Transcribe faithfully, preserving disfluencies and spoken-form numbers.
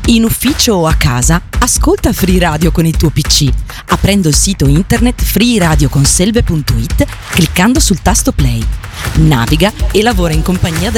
In ufficio o a casa, ascolta Free Radio con il tuo P C, aprendo il sito internet free radio conselve punto it, cliccando sul tasto play. Naviga e lavora in compagnia